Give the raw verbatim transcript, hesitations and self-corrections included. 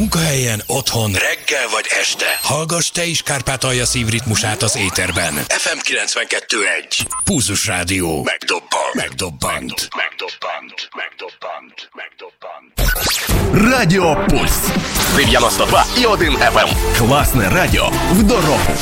Munkahelyen, otthon, reggel vagy este. Hallgass te is Kárpátalja szívritmusát az éterben. ef em kilencvenkettő egy. Pulzus Rádió. Megdobbant. Megdobbant. Megdobbant. Megdobbant. Megdobbant. Радіо Пульс. дев'яносто два і один еф ем. Класне радіо в дорогу.